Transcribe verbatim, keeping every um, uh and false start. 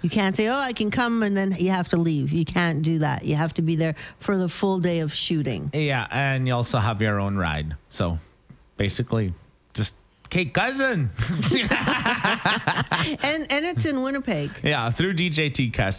You can't say, oh, I can come and then you have to leave. You can't do that. You have to be there for the full day of shooting. Yeah, and you also have your own ride. So basically, just, okay, cousin. and and it's in Winnipeg. Yeah, through D J T Cast.